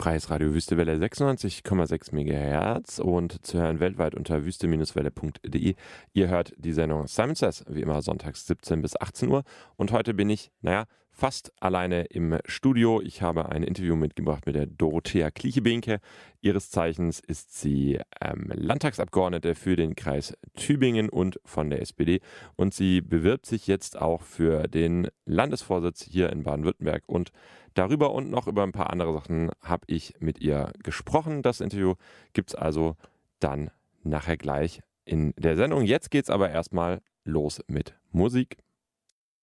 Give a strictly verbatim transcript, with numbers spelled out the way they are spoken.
Freies Radio Wüstewelle sechsundneunzig Komma sechs Megahertz und zu hören weltweit unter wüste Welle punkt de. Ihr hört die Sendung Simon Says, wie immer sonntags siebzehn bis achtzehn Uhr. Und heute bin ich, naja, fast alleine im Studio. Ich habe ein Interview mitgebracht mit der Dorothea Kliche-Behnke. Ihres Zeichens ist sie ähm, Landtagsabgeordnete für den Kreis Tübingen und von der S P D. Und sie bewirbt sich jetzt auch für den Landesvorsitz hier in Baden-Württemberg. Und darüber und noch über ein paar andere Sachen habe ich mit ihr gesprochen. Das Interview gibt es also dann nachher gleich in der Sendung. Jetzt geht's aber erstmal los mit Musik.